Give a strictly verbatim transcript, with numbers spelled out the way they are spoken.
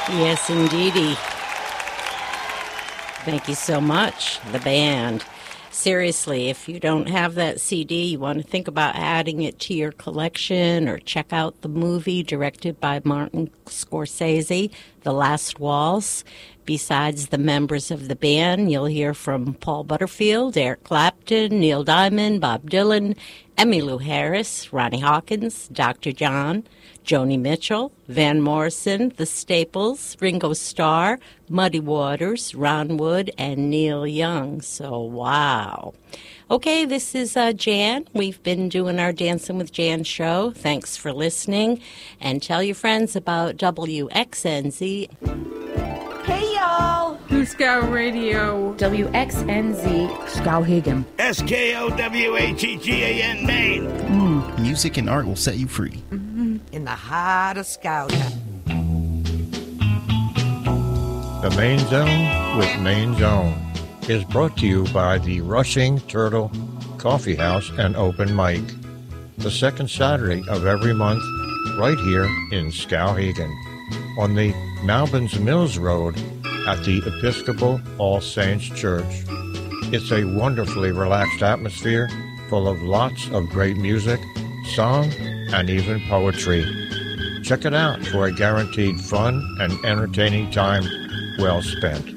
Yes, indeedy. Thank you so much, the band. Seriously, if you don't have that C D, you want to think about adding it to your collection or check out the movie directed by Martin Scorsese, The Last Waltz. Besides the members of the band, you'll hear from Paul Butterfield, Eric Clapton, Neil Diamond, Bob Dylan, Emmylou Harris, Ronnie Hawkins, Doctor John, Joni Mitchell, Van Morrison, The Staples, Ringo Starr, Muddy Waters, Ron Wood, and Neil Young. So, wow. Okay, this is uh, Jan. We've been doing our Dancing with Jan show. Thanks for listening. And tell your friends about W X N Z. Hey, y'all! Scout Radio. W X N Z. Skowhegan. S K O W H E G A N, Maine. Mm, music and art will set you free. Mm-hmm. In the heart of Scout. The Main Zone with Main Zone is brought to you by the Rushing Turtle Coffee House and Open Mic, the second Saturday of every month, right here in Skowhegan, on the Malbins Mills Road at the Episcopal All Saints Church. It's a wonderfully relaxed atmosphere full of lots of great music, song, and even poetry. Check it out for a guaranteed fun and entertaining time well spent.